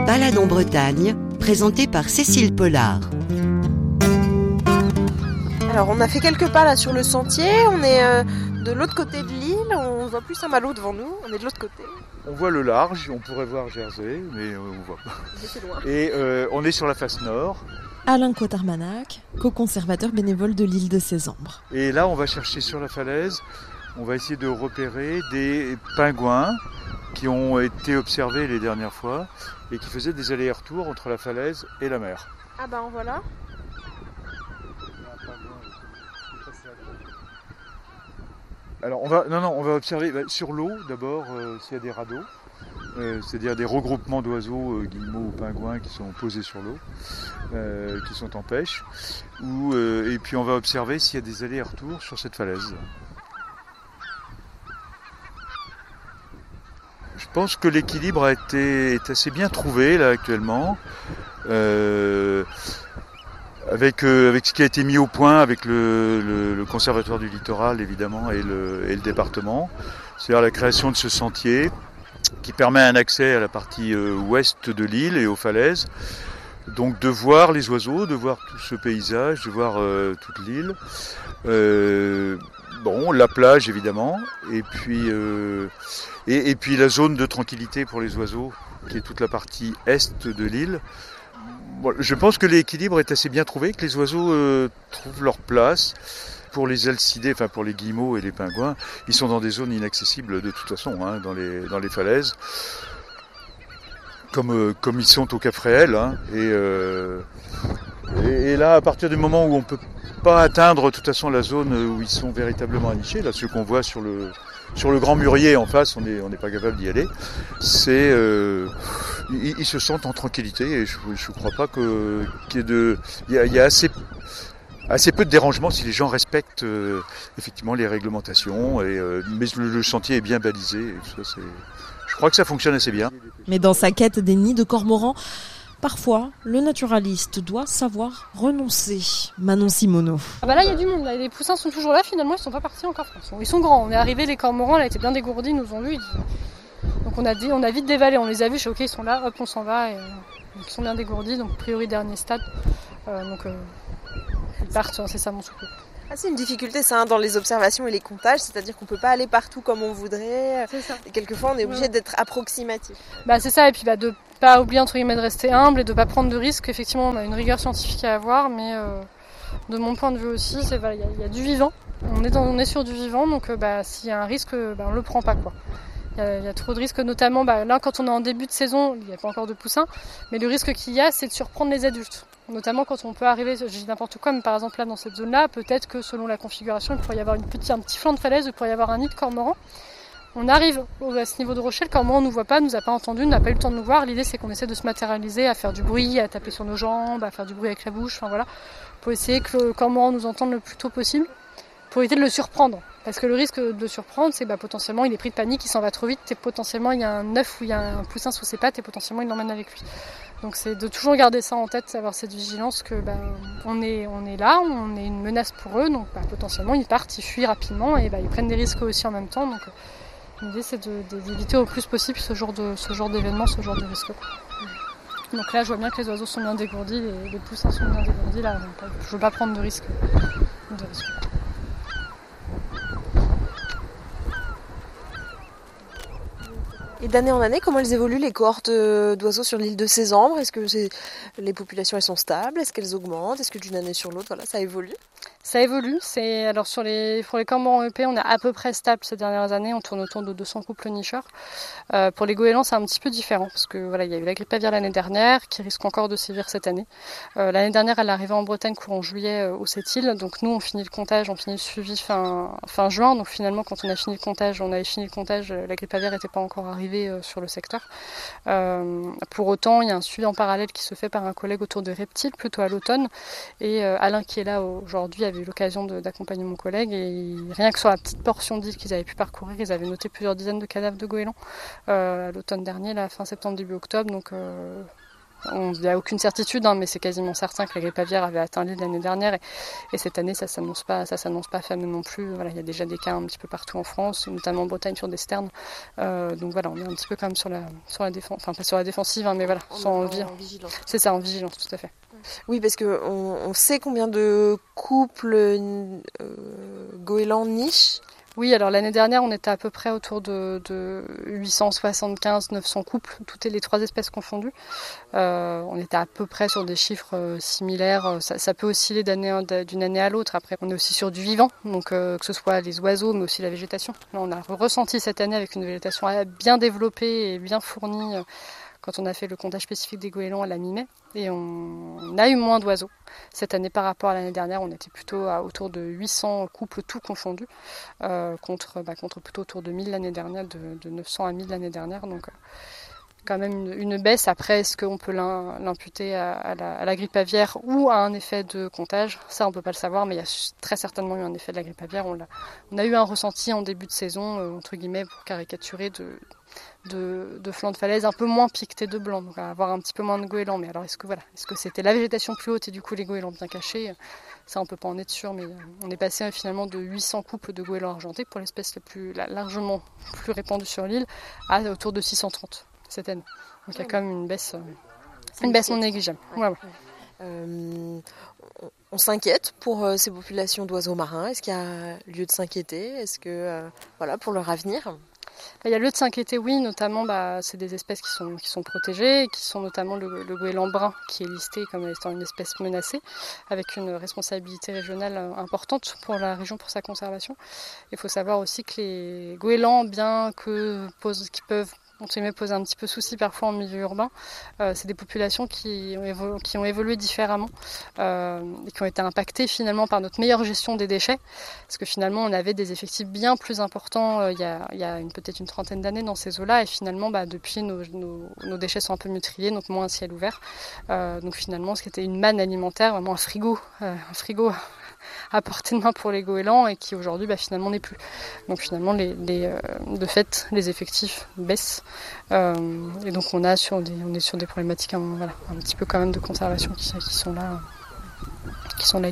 Balade en Bretagne, présentée par Cécile Pollard. Alors on a fait quelques pas là sur le sentier, on est de l'autre côté de l'île, on voit plus Saint-Malo devant nous, on est de l'autre côté. On voit le large, on pourrait voir Jersey, mais on voit pas. C'est loin. Et on est sur la face nord. Alain Cotarmanac, co-conservateur bénévole de l'île de Sésambre. Et là, on va chercher sur la falaise, on va essayer de repérer des pingouins qui ont été observés les dernières fois et qui faisaient des allers-retours entre la falaise et la mer. Ah ben voilà. Alors on va observer sur l'eau d'abord s'il y a des radeaux, c'est-à-dire des regroupements d'oiseaux, guillemots ou pingouins qui sont posés sur l'eau, qui sont en pêche, et puis on va observer s'il y a des allers-retours sur cette falaise. Je pense que l'équilibre est assez bien trouvé là actuellement. Avec ce qui a été mis au point avec le Conservatoire du Littoral évidemment et le département, c'est-à-dire la création de ce sentier qui permet un accès à la partie ouest de l'île et aux falaises, donc de voir les oiseaux, de voir tout ce paysage, de voir toute l'île, la plage évidemment, et puis la zone de tranquillité pour les oiseaux qui est toute la partie est de l'île. Je pense que l'équilibre est assez bien trouvé, que les oiseaux trouvent leur place. Pour les alcidés, enfin pour les guillemots et les pingouins, ils sont dans des zones inaccessibles de toute façon, dans les falaises, comme ils sont au Cap Fréhel. Et là, à partir du moment où on peut pas atteindre de toute façon la zone où ils sont véritablement nichés, là, ceux qu'on voit sur le Grand Mûrier en face, on n'est pas capable d'y aller. Ils se sentent en tranquillité et je crois pas qu'il y a assez peu de dérangements si les gens respectent effectivement les réglementations. Mais le sentier est bien balisé. Et je crois que ça fonctionne assez bien. Mais dans sa quête des nids de cormorans, parfois, le naturaliste doit savoir renoncer. Manon Simoneau. Là, il y a du monde. Là. Les poussins sont toujours là. Finalement, ils sont pas partis encore. Ils sont grands. On est arrivé, les cormorans, là, étaient bien dégourdis. Ils nous ont vus. Donc on a vite dévalé. On les a vus. Je suis OK, ils sont là. Hop, on s'en va. Ils sont bien dégourdis. Donc, a priori, dernier stade. Ils partent incessamment sous peu. C'est une difficulté ça dans les observations et les comptages, c'est-à-dire qu'on peut pas aller partout comme on voudrait. C'est ça. Et quelquefois on est obligé d'être approximatif. C'est ça, et puis de pas oublier entre guillemets de rester humble et de pas prendre de risques. Effectivement, on a une rigueur scientifique à avoir, mais de mon point de vue aussi, il y a du vivant. On est sur du vivant, donc s'il y a un risque, on le prend pas quoi. Il y a trop de risques, notamment là quand on est en début de saison, il n'y a pas encore de poussins, mais le risque qu'il y a, c'est de surprendre les adultes. Notamment quand on peut arriver, je dis n'importe quoi, mais par exemple là dans cette zone-là, peut-être que selon la configuration, il pourrait y avoir un petit flanc de falaise, il pourrait y avoir un nid de cormoran. On arrive à ce niveau de rocher, le cormoran ne nous voit pas, ne nous a pas entendu, n'a pas eu le temps de nous voir. L'idée c'est qu'on essaie de se matérialiser, à faire du bruit, à taper sur nos jambes, à faire du bruit avec la bouche, pour essayer que le cormoran nous entende le plus tôt possible, pour éviter de le surprendre. Parce que le risque de le surprendre, c'est potentiellement il est pris de panique, il s'en va trop vite, et potentiellement il y a un œuf ou il y a un poussin sous ses pattes et potentiellement il l'emmène avec lui. Donc c'est de toujours garder ça en tête, avoir cette vigilance que on est là, on est une menace pour eux, donc potentiellement ils partent, ils fuient rapidement et ils prennent des risques aussi en même temps. Donc l'idée c'est d'éviter au plus possible ce genre d'événement, ce genre de risque. Donc là je vois bien que les oiseaux sont bien dégourdis, les poussins sont bien dégourdis, là je ne veux pas prendre de risques. Et d'année en année, comment elles évoluent les cohortes d'oiseaux sur l'île de Sésambre ? Est-ce que les populations elles sont stables ? Est-ce qu'elles augmentent ? Est-ce que d'une année sur l'autre, ça évolue ? Ça évolue. Alors pour les cormorans EP, on est à peu près stable ces dernières années. On tourne autour de 200 couples nicheurs. Pour les goélands, c'est un petit peu différent parce que il y a eu la grippe aviaire l'année dernière qui risque encore de sévir cette année. L'année dernière, elle est arrivée en Bretagne courant juillet aux Sept-Îles. Donc nous, on finit le suivi fin juin. Donc finalement, quand on avait fini le comptage, la grippe aviaire n'était pas encore arrivée sur le secteur. Pour autant, il y a un suivi en parallèle qui se fait par un collègue autour des reptiles, plutôt à l'automne. Et Alain, qui est là aujourd'hui, avait eu l'occasion d'accompagner mon collègue. Et rien que sur la petite portion d'île qu'ils avaient pu parcourir, ils avaient noté plusieurs dizaines de cadavres de goélands à l'automne dernier, fin septembre, début octobre. Donc Il n'y a aucune certitude, mais c'est quasiment certain que la grippe aviaire avait atteint l'île l'année dernière et cette année ça s'annonce pas fameux non plus. Voilà, il y a déjà des cas un petit peu partout en France, notamment en Bretagne sur des sternes. Donc voilà, on est un petit peu quand même sur la défense, enfin pas sur la défensive, mais voilà, en vigilance. C'est ça, en vigilance, tout à fait. Oui, parce que on sait combien de couples goélands nichent. Oui, alors l'année dernière, on était à peu près autour de 875-900 couples, toutes les 3 espèces confondues. On était à peu près sur des chiffres similaires. Ça peut osciller d'une année à l'autre. Après, on est aussi sur du vivant, donc que ce soit les oiseaux, mais aussi la végétation. Là, on a ressenti cette année avec une végétation bien développée et bien fournie quand on a fait le comptage spécifique des goélands à la mi-mai. Et on a eu moins d'oiseaux. Cette année, par rapport à l'année dernière, on était plutôt autour de 800 couples tout confondus, contre plutôt autour de 1000 l'année dernière, de 900 à 1000 l'année dernière. Donc quand même une baisse. Après, est-ce qu'on peut l'imputer à la grippe aviaire ou à un effet de comptage? Ça, on ne peut pas le savoir, mais il y a très certainement eu un effet de la grippe aviaire. On a eu un ressenti en début de saison, entre guillemets, pour caricaturer, de flancs de falaise un peu moins piquetés de blanc, donc avoir un petit peu moins de goélands. Mais alors est-ce que c'était la végétation plus haute et du coup les goélands bien cachés? Ça on peut pas en être sûr, mais on est passé finalement de 800 couples de goélands argentés pour l'espèce largement plus répandue sur l'île à autour de 630 cette année. Donc il y a quand même une baisse non négligeable. Ouais. On s'inquiète pour ces populations d'oiseaux marins. Est-ce qu'il y a lieu de s'inquiéter? Est-ce que pour leur avenir? Il y a lieu de s'inquiéter, oui, notamment c'est des espèces qui sont protégées, qui sont notamment le goéland brun qui est listé comme étant une espèce menacée, avec une responsabilité régionale importante pour la région pour sa conservation. Il faut savoir aussi que les goélands, bien qui peuvent poser un petit peu souci parfois en milieu urbain, c'est des populations qui ont évolué différemment et qui ont été impactées finalement par notre meilleure gestion des déchets, parce que finalement on avait des effectifs bien plus importants il y a peut-être une trentaine d'années dans ces eaux-là, et finalement depuis nos déchets sont un peu mieux triés, donc moins à ciel ouvert, donc finalement ce qui était une manne alimentaire, vraiment un frigo à portée de main pour les goélands, et qui aujourd'hui finalement n'est plus. Donc finalement de fait les effectifs baissent, et donc on est sur des problématiques un petit peu quand même de conservation qui sont là